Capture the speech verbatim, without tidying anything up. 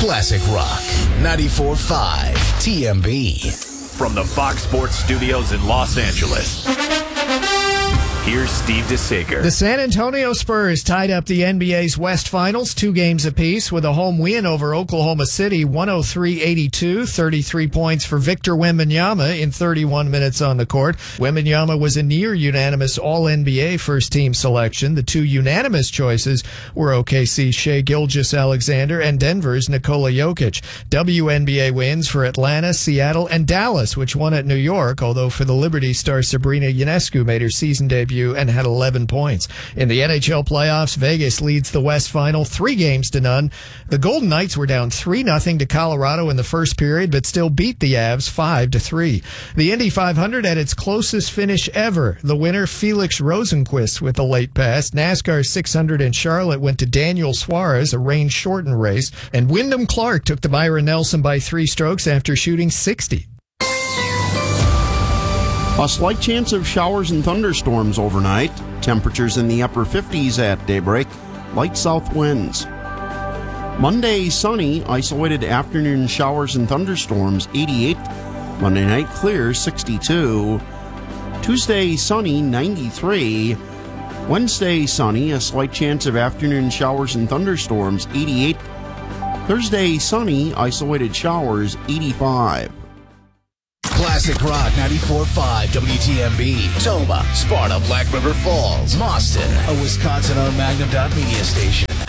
Classic Rock ninety-four point five T M B. From the Fox Sports Studios in Los Angeles, here's Steve DeSager. The San Antonio Spurs tied up the N B A's West Finals two games apiece with a home win over Oklahoma City, one oh three eighty-two, thirty-three points for Victor Wembanyama in thirty-one minutes on the court. Wembanyama was a near-unanimous All-N B A first-team selection. The two unanimous choices were O K C's Shai Gilgeous-Alexander and Denver's Nikola Jokic. W N B A wins for Atlanta, Seattle, and Dallas, which won at New York, although for the Liberty star Sabrina Ionescu made her season debut and had eleven points. In the N H L playoffs, Vegas leads the West Final three games to none. The Golden Knights were down three nothing to Colorado in the first period, but still beat the Avs five to three. The Indy five hundred had its closest finish ever. The winner, Felix Rosenqvist, with a late pass. NASCAR six hundred in Charlotte went to Daniel Suarez, a rain-shortened race. And Wyndham Clark took to Byron Nelson by three strokes after shooting sixty. A slight chance of showers and thunderstorms overnight. Temperatures in the upper fifties at daybreak. Light south winds. Monday, sunny. Isolated afternoon showers and thunderstorms, eighty-eight. Monday night, clear, sixty-two. Tuesday, sunny, ninety-three. Wednesday, sunny. A slight chance of afternoon showers and thunderstorms, eighty-eight. Thursday, sunny. Isolated showers, eighty-five. Classic Rock ninety-four point five W T M B. Toma, Sparta, Black River Falls, Mauston, a Wisconsin owned Magnum dot media station.